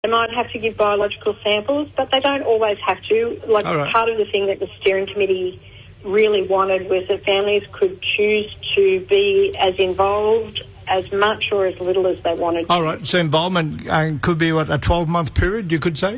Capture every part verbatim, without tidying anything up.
They might have to give biological samples, but they don't always have to. Like, right. Part of the thing that the steering committee really wanted was that families could choose to be as involved as much or as little as they wanted. All right, so involvement uh, could be, what, a twelve-month period, you could say?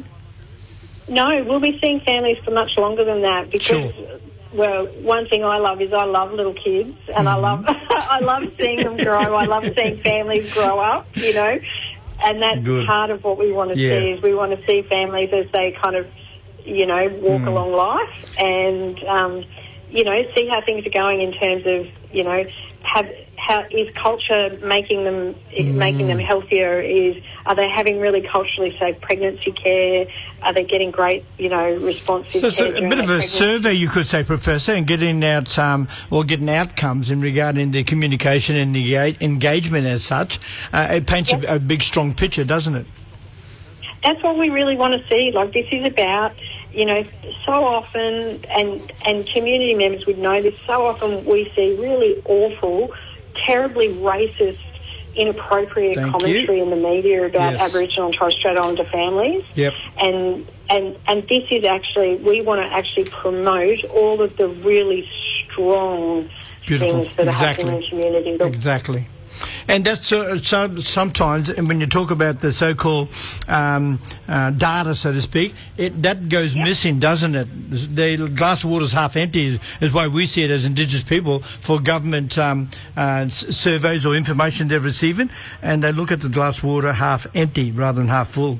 No, we'll be seeing families for much longer than that because, sure. well, one thing I love is I love little kids, and mm-hmm. I love I love seeing them grow. I love seeing families grow up, you know, and that's Good. part of what we want to yeah. see is we want to see families as they kind of, you know, walk mm. along life and, um, you know, see how things are going in terms of, you know, have how is culture making them mm. making them healthier? Is are they having really culturally safe pregnancy care? Are they getting great, you know, responsive so, care? So a bit of a pregnancy? survey, you could say, Professor, and getting out um, or getting outcomes in regarding the communication and the engagement as such. Uh, it paints yep. a, a big, strong picture, doesn't it? That's what we really want to see. Like, this is about, you know, so often, and and community members would know this, so often we see really awful, terribly racist, inappropriate Thank commentary you. in the media about yes. Aboriginal and Torres Strait Islander families. Yep. And, and, and this is actually, we want to actually promote all of the really strong Beautiful. things that exactly. are happening in the community. Exactly. And that's uh, so, sometimes, and when you talk about the so-called um, uh, data, so to speak, it, that goes yep. missing, doesn't it? The glass of water is half empty, is, is why we see it as Indigenous people for government um, uh, surveys or information they're receiving, and they look at the glass of water half empty rather than half full.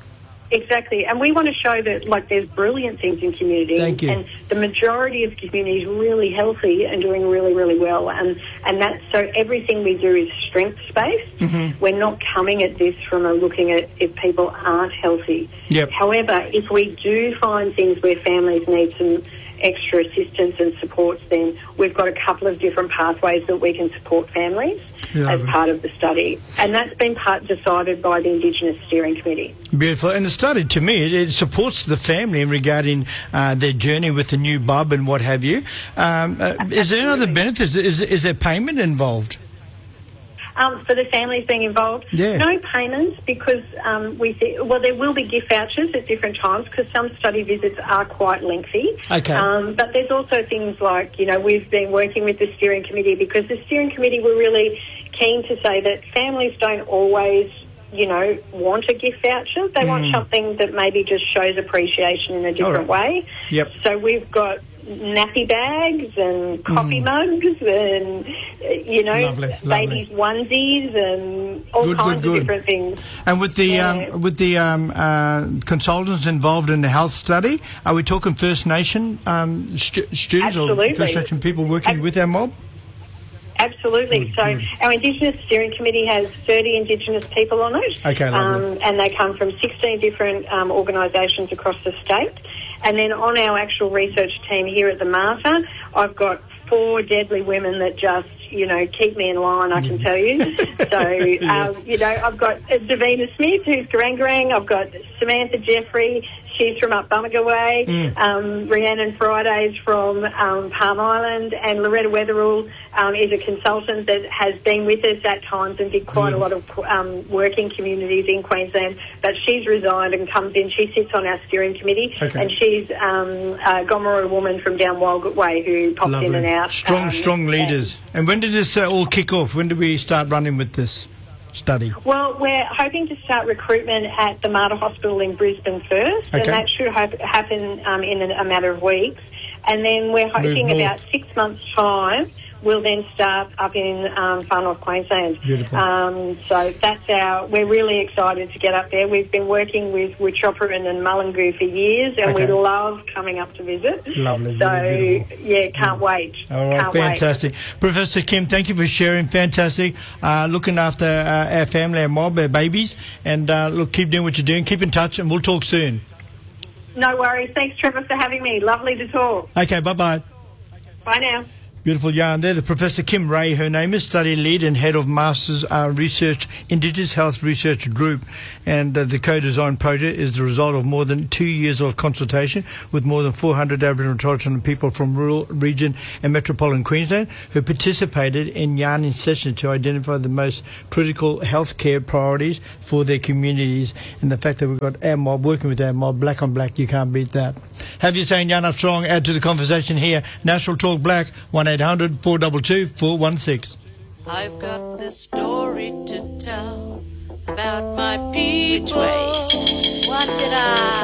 Exactly, and we want to show that, like, there's brilliant things in community, Thank you. and the majority of community is really healthy and doing really, really well, and and that's so everything we do is strengths-based. Mm-hmm. We're not coming at this from a looking at if people aren't healthy. Yep. However, if we do find things where families need some extra assistance and supports, then we've got a couple of different pathways that we can support families. Yeah. As part of the study, and that's been part decided by the Indigenous Steering Committee. Beautiful. And the study, to me, it, it supports the family in regarding uh, their journey with the new bub and what have you. Um, uh, is there other benefits? Is, is there payment involved? Um, for the families being involved, yeah. no payments because um, we th- well there will be gift vouchers at different times because some study visits are quite lengthy. Okay. Um, but there's also things like, you know, we've been working with the steering committee because the steering committee were really keen to say that families don't always, you know, want a gift voucher. They mm. want something that maybe just shows appreciation in a different right. way. Yep. So we've got nappy bags and coffee mm. mugs and, you know, lovely, babies' lovely. onesies and all good, kinds good, good. of different things. And with the yeah. um, with the um, uh, consultants involved in the health study, are we talking First Nation um, stu- students Absolutely. or First Nation people working Ab- with our mob? Absolutely. Good, so good. Our Indigenous Steering Committee has thirty Indigenous people on it. Okay, lovely. Um, and they come from sixteen different um, organisations across the state. And then on our actual research team here at the Mater, I've got four deadly women that just, you know, keep me in line, I can tell you. So, yes. um, you know, I've got Davina Smith, who's Garangarang. I've got Samantha Jeffrey. She's from up Bummaga Way. Mm. Um, Rhiannon Fridays from um, Palm Island. And Loretta Weatherall um, is a consultant that has been with us at times and did quite Good. a lot of um, work in communities in Queensland. But she's resigned and comes in. She sits on our steering committee. Okay. And she's um, a Gomeroi woman from down Walgett Way who pops Lovely. in and out. Strong, um, strong leaders. And, and when did this uh, all kick off? When did we start running with this study? Well, we're hoping to start recruitment at the Mater Hospital in Brisbane first, okay. and that should hope, happen um, in a, a matter of weeks. And then we're hoping about six months' time, we'll then start up in um, Far North Queensland. Beautiful. Um, so that's our, we're really excited to get up there. We've been working with Wuchopperen and Mullingu for years, and okay. we love coming up to visit. Lovely. So, beautiful. yeah, can't wait. All right, can't fantastic. Wait. Professor Kim, thank you for sharing. Fantastic. Uh, looking after uh, our family, our mob, our babies. And uh, look, keep doing what you're doing. Keep in touch, and we'll talk soon. No worries. Thanks, Trevor, for having me. Lovely to talk. Okay, bye-bye. Bye now. Beautiful yarn there. The Professor Kim Ray, her name is, study lead and head of Masters uh, Research, Indigenous Health Research Group. And uh, the co-design project is the result of more than two years of consultation with more than four hundred Aboriginal and Torres Strait people from rural region and metropolitan Queensland who participated in yarning sessions to identify the most critical healthcare priorities for their communities. And the fact that we've got our mob working with our mob, black on black, you can't beat that. Have you saying Yarn Up Strong, add to the conversation here. National Talk Black, one eight hundred four two two four one six. I've got this story to tell about my people.